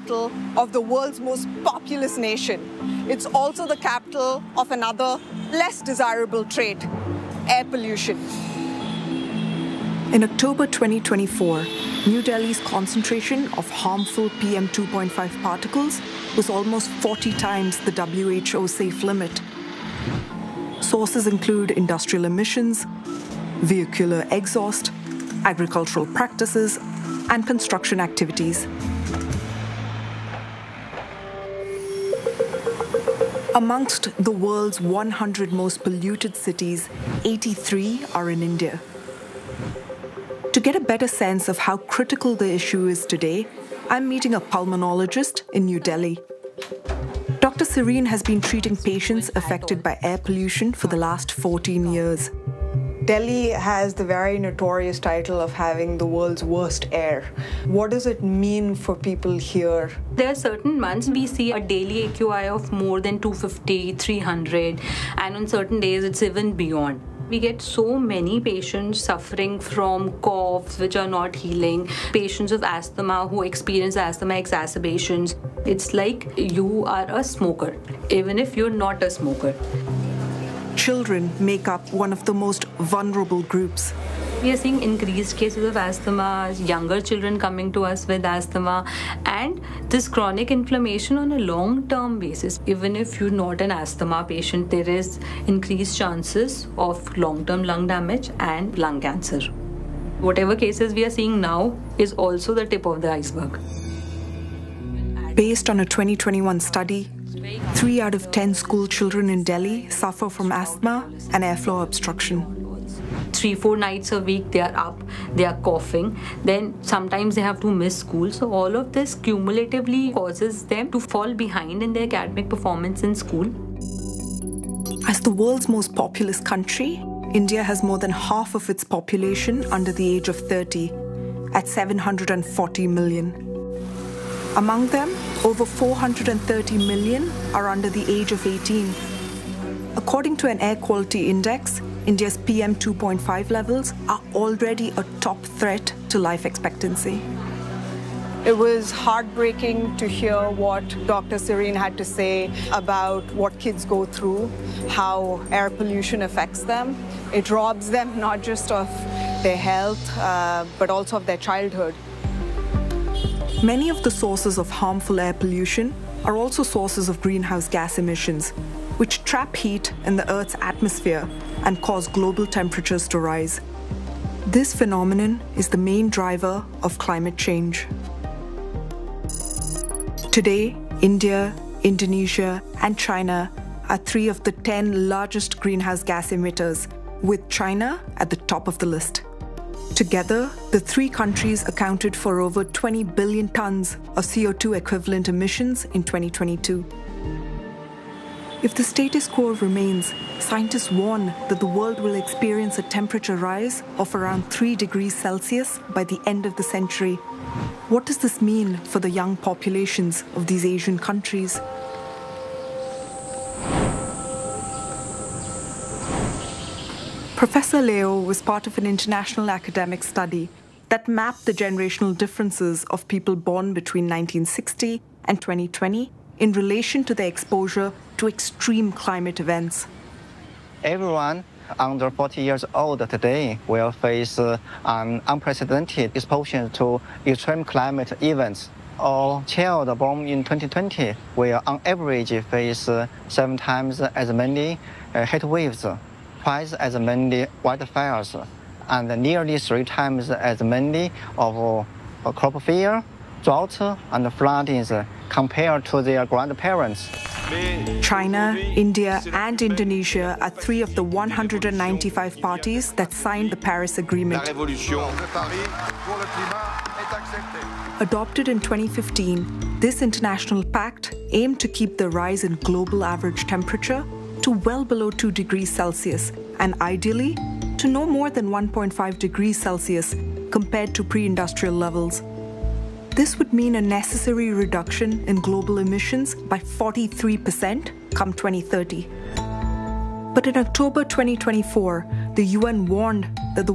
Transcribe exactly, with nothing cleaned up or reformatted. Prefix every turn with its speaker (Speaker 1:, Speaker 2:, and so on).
Speaker 1: capital of the world's most populous nation. It's also the capital of another less desirable trait, air pollution.
Speaker 2: In October twenty twenty-four, New Delhi's concentration of harmful P M two point five particles was almost forty times the W H O safe limit. Sources include industrial emissions, vehicular exhaust, agricultural practices, and construction activities. Amongst the world's one hundred most polluted cities, eighty-three are in India. To get a better sense of how critical the issue is today, I'm meeting a pulmonologist in New Delhi. Doctor Serene has been treating patients affected by air pollution for the last fourteen years. Delhi has the very notorious title of having the world's worst air. What does it mean for people here?
Speaker 3: There are certain months we see a daily A Q I of more than two fifty, three hundred, and on certain days it's even beyond. We get so many patients suffering from coughs which are not healing, patients of asthma who experience asthma exacerbations. It's like you are a smoker, even if you're not a smoker.
Speaker 2: Children make up one of the most vulnerable groups.
Speaker 3: We are seeing increased cases of asthma, younger children coming to us with asthma, and this chronic inflammation on a long-term basis. Even if you're not an asthma patient, there is increased chances of long-term lung damage and lung cancer. Whatever cases we are seeing now is also the tip of the iceberg.
Speaker 2: Based on a twenty twenty-one study, three out of ten school children in Delhi suffer from asthma and airflow obstruction.
Speaker 3: Three, four nights a week they are up, they are coughing, then sometimes they have to miss school. So all of this cumulatively causes them to fall behind in their academic performance in school.
Speaker 2: As the world's most populous country, India has more than half of its population under the age of thirty, at seven hundred forty million. Among them, over four hundred thirty million are under the age of eighteen. According to an air quality index, India's P M two point five levels are already a top threat to life expectancy.
Speaker 1: It was heartbreaking to hear what Doctor Serene had to say about what kids go through, how air pollution affects them. It robs them not just of their health, uh, but also of their childhood.
Speaker 2: Many of the sources of harmful air pollution are also sources of greenhouse gas emissions, which trap heat in the Earth's atmosphere and cause global temperatures to rise. This phenomenon is the main driver of climate change. Today, India, Indonesia, and China are three of the ten largest greenhouse gas emitters, with China at the top of the list. Together, the three countries accounted for over twenty billion tons of C O two equivalent emissions in twenty twenty-two. If the status quo remains, scientists warn that the world will experience a temperature rise of around three degrees Celsius by the end of the century. What does this mean for the young populations of these Asian countries? Professor Leo was part of an international academic study that mapped the generational differences of people born between nineteen sixty and twenty twenty in relation to their exposure to extreme climate events.
Speaker 4: Everyone under forty years old today will face uh, an unprecedented exposure to extreme climate events. All child born in twenty twenty will on average face uh, seven times as many uh, heat waves, twice as many wildfires, and nearly three times as many of uh, crop failure, drought, and floodings compared to their grandparents.
Speaker 2: China, India, and Indonesia are three of the one hundred ninety-five parties that signed the Paris Agreement. Adopted in twenty fifteen, this international pact aimed to keep the rise in global average temperature to well below two degrees Celsius, and ideally to no more than one point five degrees Celsius compared to pre-industrial levels. This would mean a necessary reduction in global emissions by forty-three percent come twenty thirty. But in October twenty twenty-four, the U N warned that the